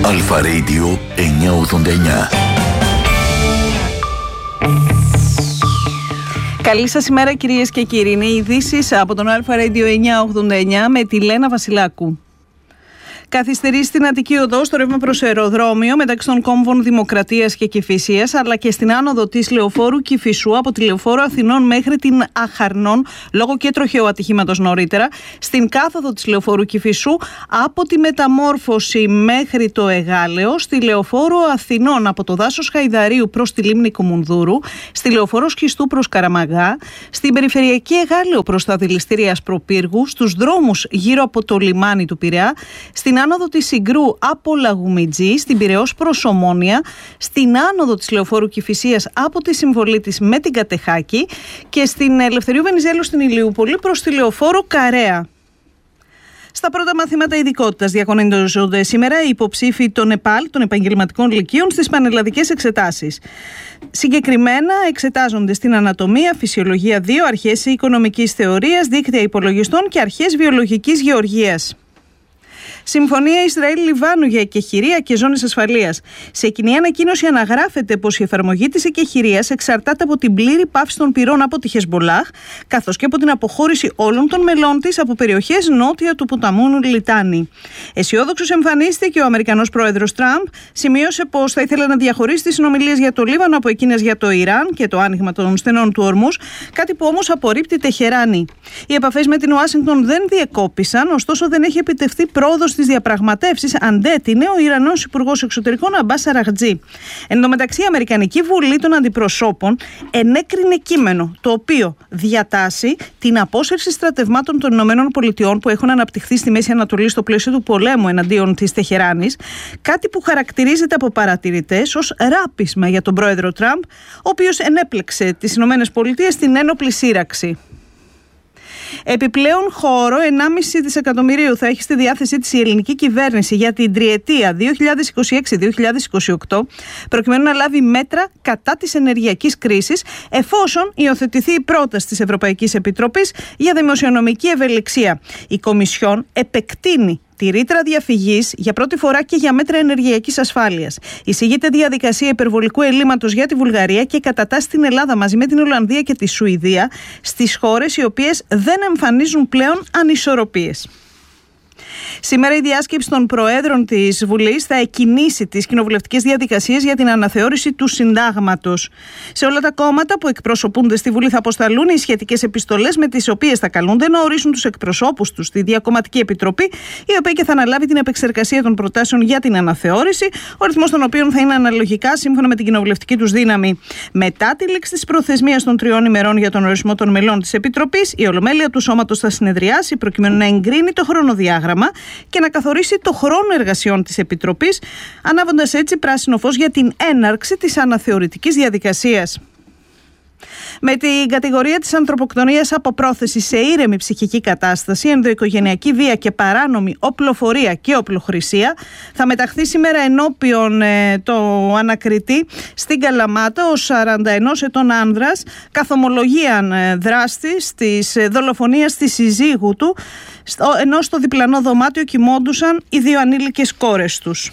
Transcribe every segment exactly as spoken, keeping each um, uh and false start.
Αλφα Radio εννιακόσια ογδόντα εννιά. Καλή σας ημέρα κυρίες και κύριοι. Είναι οι ειδήσεις από τον Αλφα Radio εννιακόσια ογδόντα εννιά με τη Λένα Βασιλάκου. Καθυστερεί στην Αττική Οδό στο ρεύμα προς αεροδρόμιο μεταξύ των κόμβων Δημοκρατίας και Κηφισίας, αλλά και στην άνοδο της λεωφόρου Κηφισού από τη λεωφόρο Αθηνών μέχρι την Αχαρνών, λόγω και τροχαίου ατυχήματος νωρίτερα. Στην κάθοδο της λεωφόρου Κηφισού από τη Μεταμόρφωση μέχρι το Εγάλεο, στη λεωφόρο Αθηνών από το δάσος Χαϊδαρίου προς τη λίμνη Κουμουνδούρου, στη λεωφόρο Σχιστού προς Καραμαγά, στην περιφερειακή Εγάλεο προς τα δηληστήρια Ασπροπύργου, στους δρόμους γύρω από το λιμάνι του Πειραιά, στην άνοδο της Συγκρού από Λαγουμιτζή, στην Πειραιώς προς Ομόνια, στην άνοδο της λεωφόρου Κηφισίας από τη Συμβολή της με την Κατεχάκη και στην Ελευθερίου Βενιζέλου στην Ηλιούπολη προς τη λεωφόρο Καρέα. Στα πρώτα μαθήματα ειδικότητας διαγωνίζονται σήμερα οι υποψήφοι των ΕΠΑΛ, των επαγγελματικών λυκείων, στις πανελλαδικές εξετάσεις. Συγκεκριμένα εξετάζονται στην ανατομία, φυσιολογία δύο, αρχές οικονομικής θεωρίας, δίκτυα υπολογιστών και αρχές βιολογικής γεωργίας. Συμφωνία Ισραήλ-Λιβάνου για εκεχηρία και ζώνες ασφαλείας. Σε κοινή ανακοίνωση αναγράφεται πως η εφαρμογή της εκεχηρίας εξαρτάται από την πλήρη πάυση των πυρών από τη Χεσμπολάχ, καθώς και από την αποχώρηση όλων των μελών της από περιοχές νότια του ποταμού Λιτάνη. Αισιόδοξος εμφανίστηκε ο Αμερικανός πρόεδρος Τραμπ, σημείωσε πως θα ήθελε να διαχωρίσει τις συνομιλίες για το Λίβανο από εκείνες για το Ιράν και το άνοιγμα των στενών του Ορμούς, κάτι που όμως απορρίπτει Τεχεράνη. Οι επαφές με την Ουάσιγκτον δεν διεκόπησαν, ωστόσο δεν έχει επιτευχθεί πρόοδος στις διαπραγματεύσεις, αντέτεινε ο Ιρανός Υπουργός Εξωτερικών Αμπάς Αραχτζή. Εν τω μεταξύ, η Αμερικανική Βουλή των Αντιπροσώπων ενέκρινε κείμενο το οποίο διατάσσει την απόσυρση στρατευμάτων των ΗΠΑ που έχουν αναπτυχθεί στη Μέση Ανατολή στο πλαίσιο του πολέμου εναντίον της Τεχεράνης, κάτι που χαρακτηρίζεται από παρατηρητές ως ράπισμα για τον πρόεδρο Τραμπ, ο οποίος ενέπλεξε τις ΗΠΑ στην ένοπλη σύραξη. Επιπλέον χώρο ενάμιση δισεκατομμυρίου θα έχει στη διάθεσή της η ελληνική κυβέρνηση για την τριετία δύο χιλιάδες είκοσι έξι με δύο χιλιάδες είκοσι οκτώ, προκειμένου να λάβει μέτρα κατά της ενεργειακής κρίσης, εφόσον υιοθετηθεί η πρόταση της Ευρωπαϊκής Επιτροπής για δημοσιονομική ευελιξία. Η Κομισιόν επεκτείνει τη ρήτρα διαφυγής για πρώτη φορά και για μέτρα ενεργειακής ασφάλειας. Εισηγείται διαδικασία υπερβολικού ελλείμματος για τη Βουλγαρία και κατατάσσει την Ελλάδα μαζί με την Ολλανδία και τη Σουηδία στις χώρες οι οποίες δεν εμφανίζουν πλέον ανισορροπίες. Σήμερα η διάσκεψη των Προέδρων της Βουλής θα εκκινήσει τις κοινοβουλευτικές διαδικασίες για την αναθεώρηση του συντάγματος. Σε όλα τα κόμματα που εκπροσωπούνται στη Βουλή θα αποσταλούν οι σχετικές επιστολές με τις οποίες θα καλούνται να ορίσουν τους εκπροσώπους τους στη Διακομματική Επιτροπή, η οποία και θα αναλάβει την επεξεργασία των προτάσεων για την αναθεώρηση, ο ρυθμός των οποίων θα είναι αναλογικά σύμφωνα με την κοινοβουλευτική τους δύναμη. Μετά τη λήξη της προθεσμίας των τριών ημερών για τον ορισμό των μελών της Επιτροπής, η Ολομέλεια του Σώματος θα συνεδριάσει προκειμένου να εγκρίνει το χρονοδιάγραμμα και να καθορίσει το χρόνο εργασιών της Επιτροπής, ανάβοντας έτσι πράσινο φως για την έναρξη της αναθεωρητικής διαδικασίας. Με την κατηγορία της ανθρωποκτονίας από πρόθεση σε ήρεμη ψυχική κατάσταση, ενδοοικογενειακή βία και παράνομη οπλοφορία και οπλοχρησία, θα μεταχθεί σήμερα ενώπιον ε, το ανακριτή στην Καλαμάτα ο σαράντα ενός ετών άνδρας, καθομολογίαν ε, δράστης της ε, δολοφονίας της συζύγου του, ενώ στο διπλανό δωμάτιο κοιμόντουσαν οι δύο ανήλικες κόρες τους.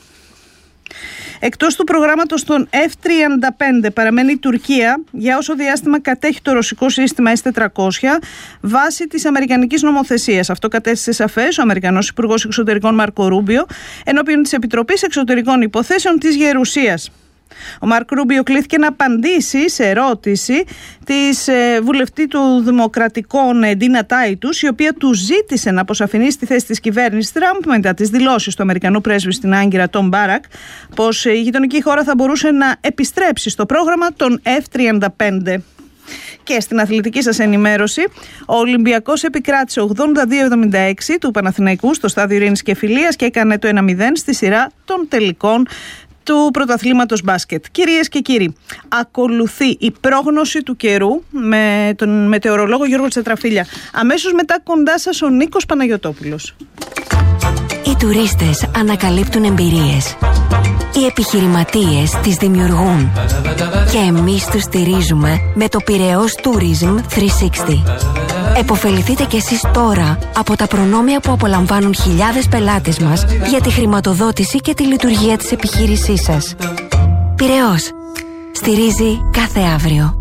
Εκτός του προγράμματος των εφ τριάντα πέντε παραμένει η Τουρκία για όσο διάστημα κατέχει το ρωσικό σύστημα ες τετρακόσια βάσει της αμερικανικής νομοθεσίας. Αυτό κατέστησε σαφές ο Αμερικανός Υπουργός Εξωτερικών Μάρκο Ρούμπιο ενώπιον της Επιτροπής Εξωτερικών Υποθέσεων της Γερουσίας. Ο Μάρκ Ρούμπιο κλήθηκε να απαντήσει σε ερώτηση της ε, βουλευτή του Δημοκρατικών ε, Ντίνα Τάιτους, η οποία του ζήτησε να αποσαφηνίσει τη θέση της κυβέρνησης Τραμπ μετά τις δηλώσεις του Αμερικανού πρέσβη στην Άγκυρα, Τον Μπάρακ, πως η γειτονική χώρα θα μπορούσε να επιστρέψει στο πρόγραμμα των εφ τριάντα πέντε. Και στην αθλητική σας ενημέρωση, ο Ολυμπιακός επικράτησε ογδόντα δύο εβδομήντα έξι του Παναθηναϊκού στο στάδιο Ειρήνης και Φιλίας και έκανε το ένα μηδέν στη σειρά των τελικών του πρωταθλήματος μπάσκετ. Κυρίες και κύριοι, ακολουθεί η πρόγνωση του καιρού με τον μετεωρολόγο Γιώργο Τσετραφίλια. Αμέσως μετά κοντά σας ο Νίκος Παναγιωτόπουλος. Οι τουρίστες ανακαλύπτουν εμπειρίες. Οι επιχειρηματίες τις δημιουργούν. Και εμείς τους στηρίζουμε με το Πειραιώς Tourism τριακόσια εξήντα. Εποφεληθείτε κι εσείς τώρα από τα προνόμια που απολαμβάνουν χιλιάδες πελάτες μας για τη χρηματοδότηση και τη λειτουργία της επιχείρησής σας. Πειραιώς. Στηρίζει κάθε αύριο.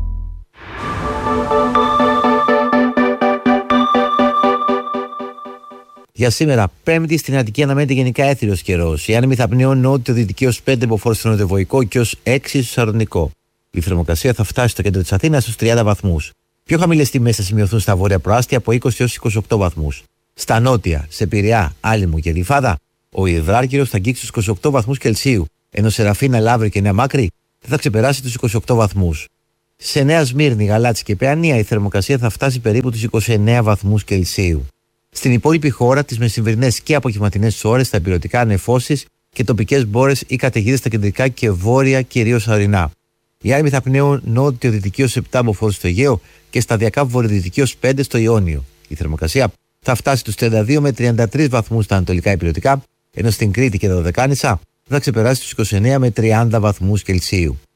Για σήμερα, Πέμπτη, στην Αττική αναμένεται γενικά έθριος καιρός. Η άνεμη θα πνέουν νότιο-δυτική ως πέντε μποφόρ στο νοτιοβοϊκό και ως έξι στο Σαρονικό. Η θερμοκρασία θα φτάσει στο κέντρο της Αθήνας στους τριάντα βαθμούς. Πιο χαμηλές τιμές θα σημειωθούν στα βόρεια προάστια από είκοσι έως είκοσι οκτώ βαθμούς. Στα νότια, σε Πειραιά, Άλυμο και Γλυφάδα, ο υδράργυρος θα αγγίξει τους είκοσι οκτώ βαθμούς Κελσίου, ενώ σε Ραφίνα, Λαύρη και Νέα Μάκρη δεν θα ξεπεράσει τους είκοσι οκτώ βαθμούς. Σε Νέα Σμύρνη, Γαλάτσι και Παιανία η θερμοκρασία θα φτάσει περίπου τους είκοσι εννέα βαθμούς Κελσίου. Στην υπόλοιπη χώρα, τις μεσημβρινές και απογευματινές ώρες, θα υπηρετικά νεφώσεις και τοπικές μπόρες ή καταιγίδες στα κεντρικά και βόρεια, κυρίως ορεινά. Οι άνεμοι θα πνέουν νότιο-δυτική ως επτά μποφόρ στο Αιγαίο και σταδιακά βορειοδυτική ως πέντε στο Ιόνιο. Η θερμοκρασία θα φτάσει στους τριάντα δύο με τριάντα τρεις βαθμούς στα ανατολικά υπηρετικά, ενώ στην Κρήτη και τα Δωδεκάνησα θα ξεπεράσει τους είκοσι εννέα με τριάντα βαθμούς Κελσίου.